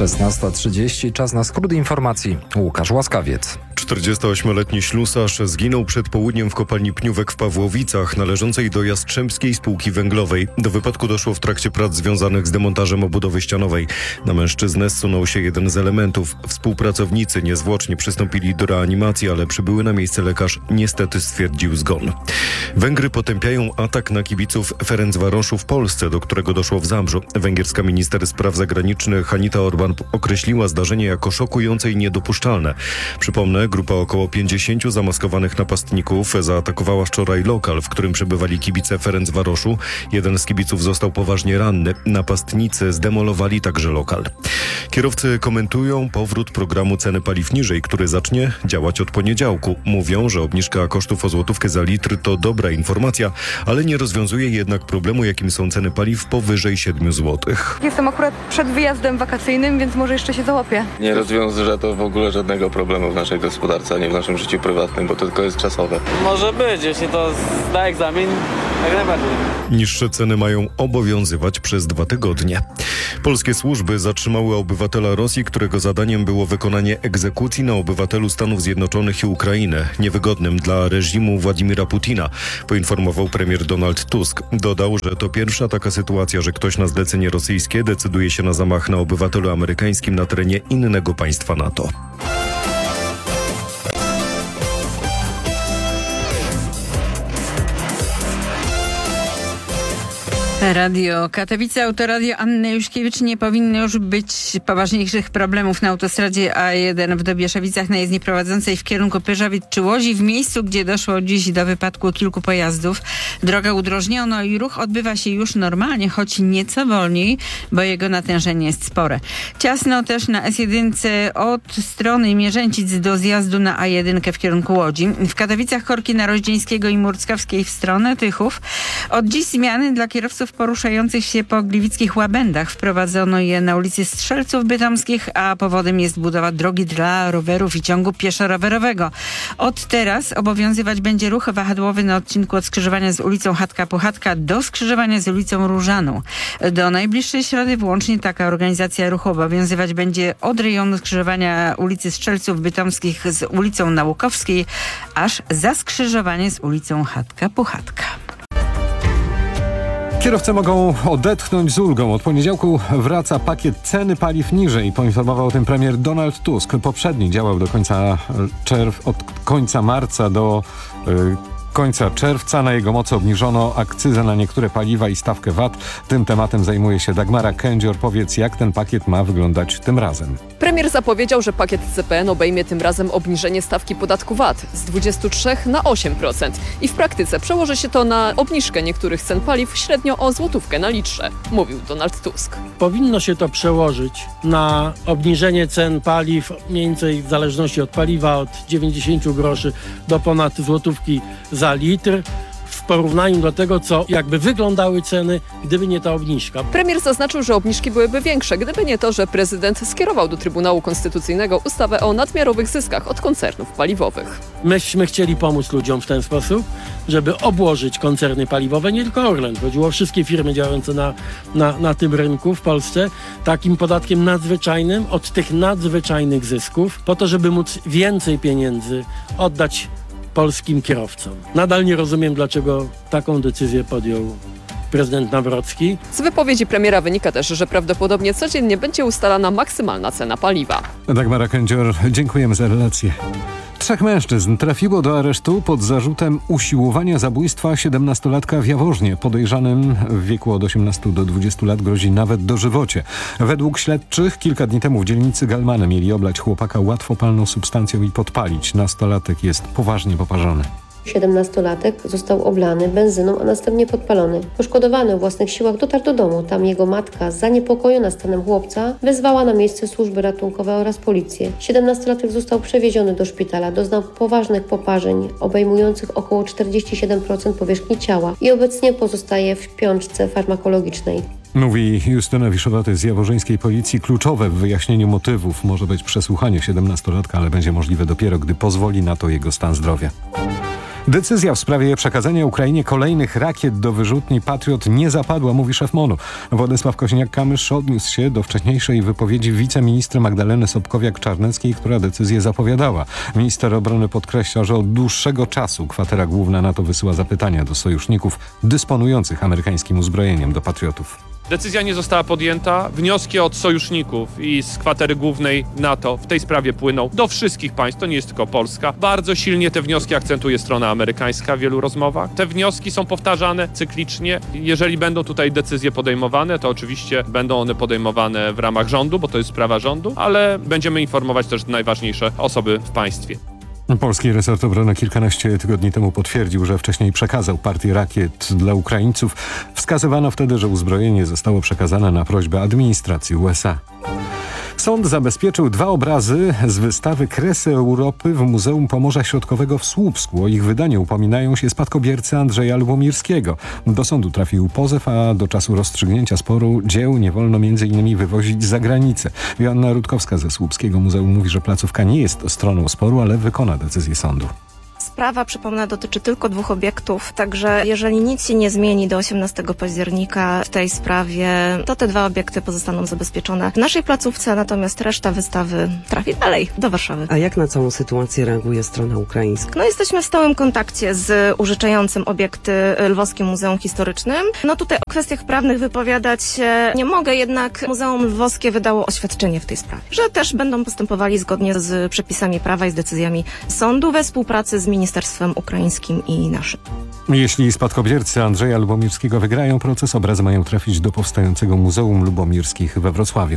16:30, czas na skrót informacji. Łukasz Łaskawiec. 48-letni ślusarz zginął przed południem w kopalni Pniówek w Pawłowicach, należącej do Jastrzębskiej Spółki Węglowej. Do wypadku doszło w trakcie prac związanych z demontażem obudowy ścianowej. Na mężczyznę zsunął się jeden z elementów. Współpracownicy niezwłocznie przystąpili do reanimacji, ale przybyły na miejsce lekarz niestety stwierdził zgon. Węgry potępiają atak na kibiców Ferencvaroszu w Polsce, do którego doszło w Zabrzu. Węgierska minister spraw zagranicznych Anita Orban określiła zdarzenie jako szokujące i niedopuszczalne. Przypomnę, grupa około 50 zamaskowanych napastników zaatakowała wczoraj lokal, w którym przebywali kibice Ferencvaroszu. Jeden z kibiców został poważnie ranny. Napastnicy zdemolowali także lokal. Kierowcy komentują powrót programu ceny paliw niżej, który zacznie działać od poniedziałku. Mówią, że obniżka kosztów o złotówkę za litr to dobra informacja, ale nie rozwiązuje jednak problemu, jakim są ceny paliw powyżej 7 zł. Jestem akurat przed wyjazdem wakacyjnym, więc może jeszcze się załapię. Nie rozwiązuje to w ogóle żadnego problemu w naszej gospodarce, ani w naszym życiu prywatnym, bo to tylko jest czasowe. Może być, jeśli to zda egzamin, jak najbardziej. Niższe ceny mają obowiązywać przez 2 tygodnie. Polskie służby zatrzymały obywatela Rosji, którego zadaniem było wykonanie egzekucji na obywatelu Stanów Zjednoczonych i Ukrainy, niewygodnym dla reżimu Władimira Putina, poinformował premier Donald Tusk. Dodał, że to pierwsza taka sytuacja, że ktoś na zlecenie rosyjskie decyduje się na zamach na obywatelu amerykańskim na terenie innego państwa NATO. Radio Katowice, Autoradio Anny Juszkiewicz. Nie powinno już być poważniejszych problemów na autostradzie A1 w Dobieszowicach na jezdni prowadzącej w kierunku Pyrzowic czy Łodzi, w miejscu, gdzie doszło dziś do wypadku kilku pojazdów. Drogę udrożniono i ruch odbywa się już normalnie, choć nieco wolniej, bo jego natężenie jest spore. Ciasno też na S1 od strony Mierzęcic do zjazdu na A1 w kierunku Łodzi. W Katowicach korki na Roździeńskiego i Murckowskiej w stronę Tychów. Od dziś zmiany dla kierowców poruszających się po gliwickich łabędach. Wprowadzono je na ulicy Strzelców Bytomskich, a powodem jest budowa drogi dla rowerów i ciągu pieszo-rowerowego. Od teraz obowiązywać będzie ruch wahadłowy na odcinku od skrzyżowania z ulicą Chatka-Puchatka do skrzyżowania z ulicą Różaną. Do najbliższej środy włącznie taka organizacja ruchu obowiązywać będzie od rejonu skrzyżowania ulicy Strzelców Bytomskich z ulicą Nałukowskiej, aż za skrzyżowanie z ulicą Chatka-Puchatka. Kierowcy mogą odetchnąć z ulgą. Od poniedziałku wraca pakiet ceny paliw niżej. Poinformował o tym premier Donald Tusk. Poprzedni działał do końca od końca marca do końca czerwca. Na jego mocy obniżono akcyzę na niektóre paliwa i stawkę VAT. Tym tematem zajmuje się Dagmara Kędzior. Powiedz, jak ten pakiet ma wyglądać tym razem? Premier zapowiedział, że pakiet CPN obejmie tym razem obniżenie stawki podatku VAT z 23 na 8% i w praktyce przełoży się to na obniżkę niektórych cen paliw średnio o złotówkę na litrze, mówił Donald Tusk. Powinno się to przełożyć na obniżenie cen paliw mniej więcej w zależności od paliwa od 90 groszy do ponad złotówki za litr. W porównaniu do tego, co jakby wyglądały ceny, gdyby nie ta obniżka. Premier zaznaczył, że obniżki byłyby większe, gdyby nie to, że prezydent skierował do Trybunału Konstytucyjnego ustawę o nadmiarowych zyskach od koncernów paliwowych. Myśmy chcieli pomóc ludziom w ten sposób, żeby obłożyć koncerny paliwowe, nie tylko Orlen. Chodziło o wszystkie firmy działające na tym rynku w Polsce takim podatkiem nadzwyczajnym od tych nadzwyczajnych zysków, po to, żeby móc więcej pieniędzy oddać polskim kierowcom. Nadal nie rozumiem, dlaczego taką decyzję podjął prezydent Nawrocki. Z wypowiedzi premiera wynika też, że prawdopodobnie codziennie będzie ustalana maksymalna cena paliwa. Dagmara Kędzior, dziękujemy za relację. 3 mężczyzn trafiło do aresztu pod zarzutem usiłowania zabójstwa 17-latka w Jaworznie. Podejrzanym w wieku od 18 do 20 lat grozi nawet dożywocie. Według śledczych kilka dni temu w dzielnicy Galmany mieli oblać chłopaka łatwopalną substancją i podpalić. Nastolatek jest poważnie poparzony. 17-latek został oblany benzyną, a następnie podpalony. Poszkodowany o własnych siłach dotarł do domu. Tam jego matka, zaniepokojona stanem chłopca, wezwała na miejsce służby ratunkowe oraz policję. 17-latek został przewieziony do szpitala. Doznał poważnych poparzeń, obejmujących około 47% powierzchni ciała i obecnie pozostaje w piączce farmakologicznej. Mówi Justyna Wiszowaty z jaworzyńskiej policji. Kluczowe w wyjaśnieniu motywów może być przesłuchanie 17-latka, ale będzie możliwe dopiero, gdy pozwoli na to jego stan zdrowia. Decyzja w sprawie przekazania Ukrainie kolejnych rakiet do wyrzutni Patriot nie zapadła, mówi szef MON-u. Władysław Koźniak-Kamysz odniósł się do wcześniejszej wypowiedzi wiceministra Magdaleny Sobkowiak-Czarneckiej, która decyzję zapowiadała. Minister obrony podkreśla, że od dłuższego czasu kwatera główna NATO wysyła zapytania do sojuszników dysponujących amerykańskim uzbrojeniem do Patriotów. Decyzja nie została podjęta. Wnioski od sojuszników i z kwatery głównej NATO w tej sprawie płyną do wszystkich państw, to nie jest tylko Polska. Bardzo silnie te wnioski akcentuje strona amerykańska w wielu rozmowach. Te wnioski są powtarzane cyklicznie. Jeżeli będą tutaj decyzje podejmowane, to oczywiście będą one podejmowane w ramach rządu, bo to jest sprawa rządu, ale będziemy informować też najważniejsze osoby w państwie. Polski resort obrony kilkanaście tygodni temu potwierdził, że wcześniej przekazał partię rakiet dla Ukraińców. Wskazywano wtedy, że uzbrojenie zostało przekazane na prośbę administracji USA. Sąd zabezpieczył 2 obrazy z wystawy Kresy Europy w Muzeum Pomorza Środkowego w Słupsku. O ich wydanie upominają się spadkobiercy Andrzeja Lubomirskiego. Do sądu trafił pozew, a do czasu rozstrzygnięcia sporu dzieł nie wolno m.in. wywozić za granicę. Joanna Rutkowska ze Słupskiego Muzeum mówi, że placówka nie jest stroną sporu, ale wykona decyzję sądu. Sprawa, przypomnę, dotyczy tylko 2 obiektów, także jeżeli nic się nie zmieni do 18 października w tej sprawie, to te 2 obiekty pozostaną zabezpieczone w naszej placówce, natomiast reszta wystawy trafi dalej, do Warszawy. A jak na całą sytuację reaguje strona ukraińska? No, jesteśmy w stałym kontakcie z użyczającym obiekty Lwowskim Muzeum Historycznym. No tutaj o kwestiach prawnych wypowiadać się nie mogę, jednak Muzeum Lwowskie wydało oświadczenie w tej sprawie, że też będą postępowali zgodnie z przepisami prawa i z decyzjami sądu we współpracy z Ministerstwem Ukraińskim i naszym. Jeśli spadkobiercy Andrzeja Lubomirskiego wygrają proces, obrazy mają trafić do powstającego Muzeum Lubomirskich we Wrocławiu.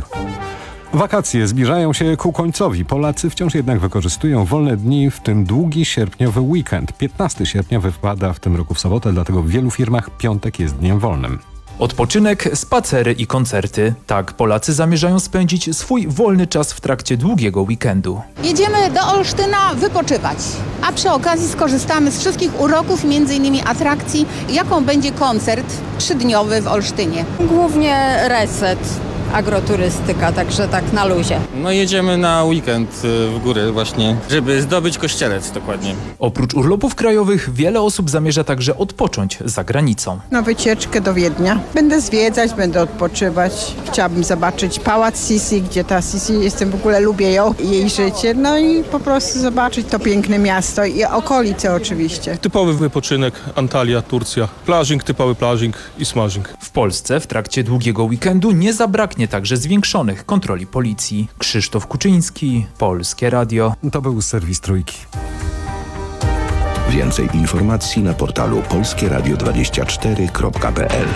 Wakacje zbliżają się ku końcowi. Polacy wciąż jednak wykorzystują wolne dni, w tym długi sierpniowy weekend. 15 sierpnia wypada w tym roku w sobotę, dlatego w wielu firmach piątek jest dniem wolnym. Odpoczynek, spacery i koncerty. Tak Polacy zamierzają spędzić swój wolny czas w trakcie długiego weekendu. Jedziemy do Olsztyna wypoczywać, a przy okazji skorzystamy z wszystkich uroków, m.in. atrakcji, jaką będzie koncert 3-dniowy w Olsztynie. Głównie reset, agroturystyka, także tak na luzie. No jedziemy na weekend w góry właśnie, żeby zdobyć Kościelec dokładnie. Oprócz urlopów krajowych wiele osób zamierza także odpocząć za granicą. Na wycieczkę do Wiednia. Będę zwiedzać, będę odpoczywać. Chciałabym zobaczyć pałac Sisi, gdzie ta Sisi, jestem w ogóle, lubię jej życie. No i po prostu zobaczyć to piękne miasto i okolice oczywiście. Typowy wypoczynek, Antalya, Turcja. Plażing, typowy plażing i smażing. W Polsce w trakcie długiego weekendu nie zabraknie także zwiększonych kontroli policji. Krzysztof Kuczyński, Polskie Radio. To był serwis Trójki. Więcej informacji na portalu polskieradio24.pl.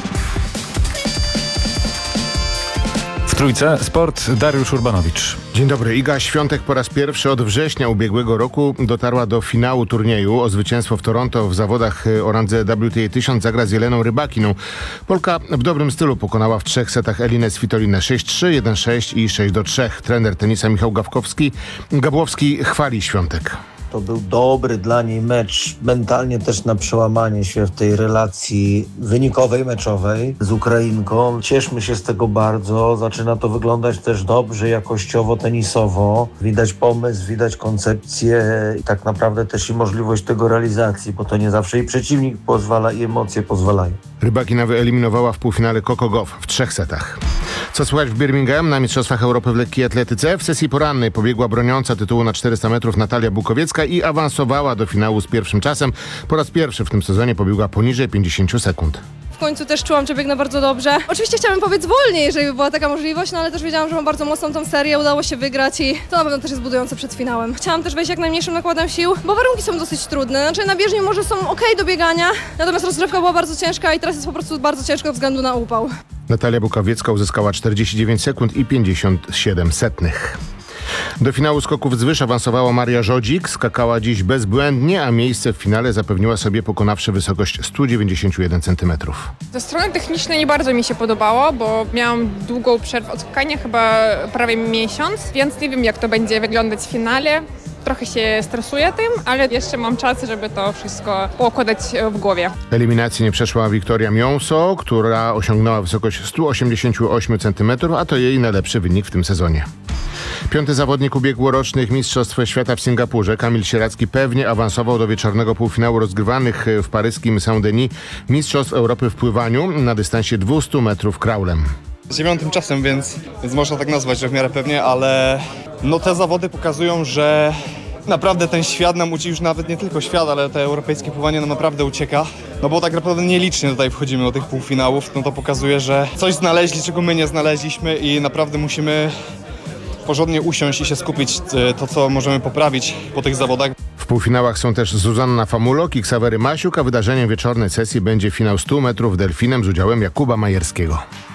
W Trójce sport Dariusz Urbanowicz. Dzień dobry. Iga Świątek po raz pierwszy od września ubiegłego roku dotarła do finału turnieju. O zwycięstwo w Toronto w zawodach o randze WTA 1000 zagra z Jeleną Rybakiną. Polka w dobrym stylu pokonała w 3 setach Elinę Svitolinę 6-3, 1-6 i 6-3. Trener tenisa Michał Gabłowski chwali Świątek. To był dobry dla niej mecz, mentalnie też na przełamanie się w tej relacji wynikowej, meczowej z Ukrainką. Cieszmy się z tego bardzo, zaczyna to wyglądać też dobrze, jakościowo, tenisowo. Widać pomysł, widać koncepcję i tak naprawdę też i możliwość tego realizacji, bo to nie zawsze i przeciwnik pozwala i emocje pozwalają. Rybakina wyeliminowała w półfinale Coco Gauff w 3 setach. Co słychać w Birmingham na Mistrzostwach Europy w lekkiej atletyce? W sesji porannej pobiegła broniąca tytułu na 400 metrów Natalia Bukowiecka i awansowała do finału z pierwszym czasem. Po raz pierwszy w tym sezonie pobiegła poniżej 50 sekund. W końcu też czułam, że biegnę bardzo dobrze. Oczywiście chciałabym pobiec wolniej, jeżeli by była taka możliwość, no ale też wiedziałam, że mam bardzo mocną tą serię, udało się wygrać i to na pewno też jest budujące przed finałem. Chciałam też wejść jak najmniejszym nakładem sił, bo warunki są dosyć trudne. Znaczy na bieżni może są okej do biegania, natomiast rozgrzewka była bardzo ciężka i teraz jest po prostu bardzo ciężko ze względu na upał. Natalia Bukowiecka uzyskała 49 sekund i 57 setnych. Do finału skoków z wyż awansowała Maria Żodzik, skakała dziś bezbłędnie, a miejsce w finale zapewniła sobie pokonawszy wysokość 191 cm. Ze strony technicznej nie bardzo mi się podobało, bo miałam długą przerwę od skakania, chyba prawie miesiąc, więc nie wiem jak to będzie wyglądać w finale. Trochę się stresuję tym, ale jeszcze mam czas, żeby to wszystko poukładać w głowie. Eliminacji nie przeszła Wiktoria Miąso, która osiągnęła wysokość 188 cm, a to jej najlepszy wynik w tym sezonie. 5. zawodnik ubiegłorocznych Mistrzostw Świata w Singapurze, Kamil Sieradzki, pewnie awansował do wieczornego półfinału rozgrywanych w paryskim Saint-Denis Mistrzostw Europy w pływaniu na dystansie 200 metrów kraulem. 9. czasem, więc można tak nazwać, że w miarę pewnie, ale te zawody pokazują, że naprawdę ten świat nam uczy, już nawet nie tylko świat, ale te europejskie pływanie nam naprawdę ucieka. Bo tak naprawdę nielicznie tutaj wchodzimy do tych półfinałów, to pokazuje, że coś znaleźli, czego my nie znaleźliśmy i naprawdę musimy porządnie usiąść i się skupić to, co możemy poprawić po tych zawodach. W półfinałach są też Zuzanna Famulok i Ksawery Masiuk, a wydarzeniem wieczornej sesji będzie finał 100 metrów delfinem z udziałem Jakuba Majerskiego.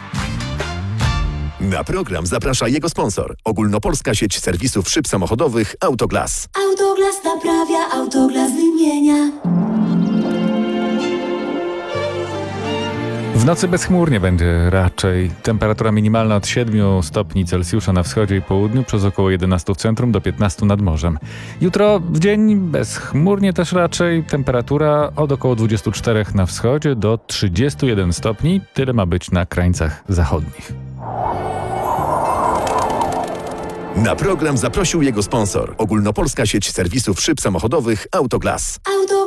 Na program zaprasza jego sponsor. Ogólnopolska sieć serwisów szyb samochodowych Autoglas. Autoglas naprawia, Autoglas wymienia. W nocy bezchmurnie będzie raczej. Temperatura minimalna od 7 stopni Celsjusza na wschodzie i południu, przez około 11 w centrum do 15 nad morzem. Jutro w dzień bezchmurnie też raczej. Temperatura od około 24 na wschodzie do 31 stopni. Tyle ma być na krańcach zachodnich. Na program zaprosił jego sponsor. Ogólnopolska sieć serwisów szyb samochodowych Autoglas.